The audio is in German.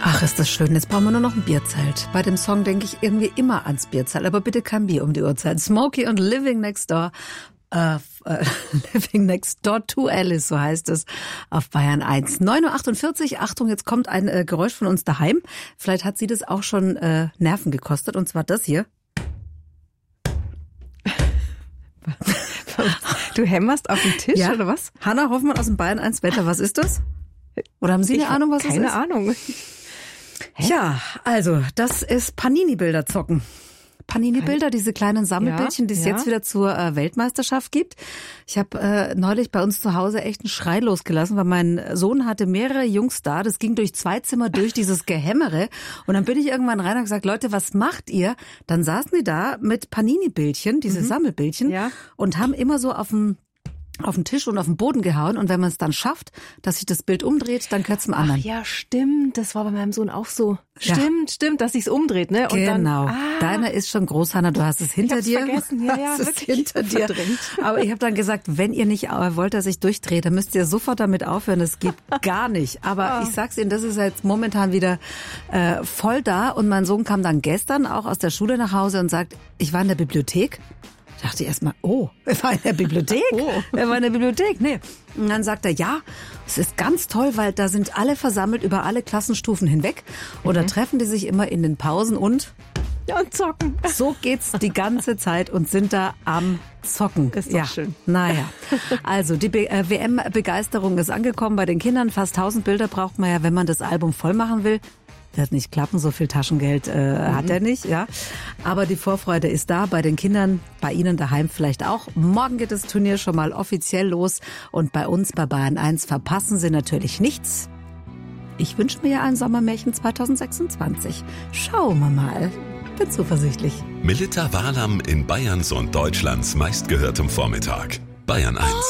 Ach, ist das schön. Jetzt brauchen wir nur noch ein Bierzelt. Bei dem Song denke ich irgendwie immer ans Bierzelt, aber bitte kein Bier um die Uhrzeit. Smokey und Living Next Door. Living Next Door to Alice, so heißt es auf Bayern 1. 9.48 Uhr. Achtung, jetzt kommt ein Geräusch von uns daheim. Vielleicht hat sie das auch schon Nerven gekostet, und zwar das hier. Du hämmerst auf den Tisch, Ja. oder was? Hanna Hoffmann aus dem Bayern 1 Wetter, was ist das? Oder haben Sie eine Ahnung, was das ist? Keine Ahnung. Ja, also, das ist Panini-Bilder zocken. Panini-Bilder, diese kleinen Sammelbildchen, die es jetzt wieder zur Weltmeisterschaft gibt. Ich habe neulich bei uns zu Hause echt einen Schrei losgelassen, weil mein Sohn hatte mehrere Jungs da. Das ging durch 2 Zimmer durch, dieses Gehämmere. Und dann bin ich irgendwann rein und gesagt, Leute, was macht ihr? Dann saßen die da mit Panini-Bildchen, diese Sammelbildchen, und haben immer so auf den Tisch und auf den Boden gehauen, und wenn man es dann schafft, dass sich das Bild umdreht, dann gehört zum anderen. Ach ja, stimmt. Das war bei meinem Sohn auch so. Ja. Stimmt, dass sich's umdreht, ne? Und Genau. Dann, Deiner ist schon groß, Hanna, du hast es hinter dir. Vergessen. Ja, hast es wirklich hinter dir. verdrängt. Aber ich habe dann gesagt, wenn ihr nicht wollt, dass ich durchdrehe, dann müsst ihr sofort damit aufhören. Das geht gar nicht. Aber ich sag's Ihnen, das ist jetzt momentan wieder voll da. Und mein Sohn kam dann gestern auch aus der Schule nach Hause und sagt, ich war in der Bibliothek. Da dachte ich erstmal, er war in der Bibliothek? Er war in der Bibliothek, nee. Und dann sagt er, ja, es ist ganz toll, weil da sind alle versammelt über alle Klassenstufen hinweg. Und da treffen die sich immer in den Pausen und zocken. so geht's die ganze Zeit und sind da am Zocken. Ist doch schön. Naja, also die WM-Begeisterung ist angekommen bei den Kindern. Fast 1000 Bilder braucht man ja, wenn man das Album voll machen will. Wird nicht klappen, so viel Taschengeld hat er nicht, ja. Aber die Vorfreude ist da bei den Kindern, bei Ihnen daheim vielleicht auch. Morgen geht das Turnier schon mal offiziell los, und bei uns bei Bayern 1 verpassen Sie natürlich nichts. Ich wünsche mir ja ein Sommermärchen 2026. Schauen wir mal. Bin zuversichtlich. Melitta Wahlam in Bayerns und Deutschlands meistgehörtem Vormittag. Bayern 1.